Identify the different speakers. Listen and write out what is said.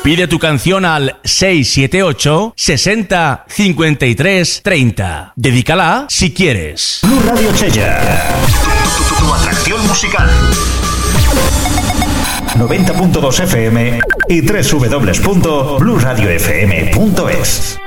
Speaker 1: Pide tu canción al 678 60 53 30. Dedícala si quieres.
Speaker 2: Blu Radio Chella. Tu atracción musical. 90.2 FM y www.bluradiofm.es.